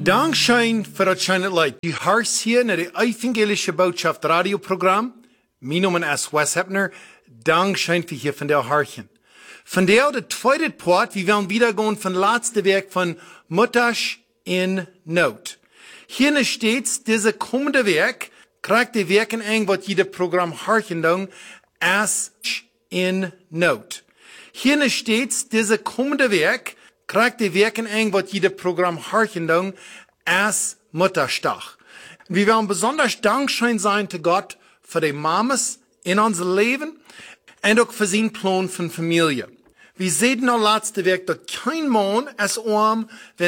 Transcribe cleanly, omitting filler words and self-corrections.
Dankschein für das schöne Leid. Die hörst hier nach der evangelische Botschaft Radioprogramm. Mein Name ist Wes Heppner. Dankschein für hier von der Hörchen. Von der zweite Part, wir werden wieder gehen von letzte Werk von Mutters in Not. Hier steht, diese kommende Werk, kriegt die Werken ein, was jeder Programm Hörchen dann, as in Not. Hier steht, diese kommende Werk, kriegt die Werken ein, was jeder Programm Hörchen dann, as Mutterstag. Wir werden besonders dankschein sein zu Gott für die Mamas in unser Leben und auch für seinen Plan von Familie. Wir sehen noch letzte Werk, dass kein Mann ist arm, wenn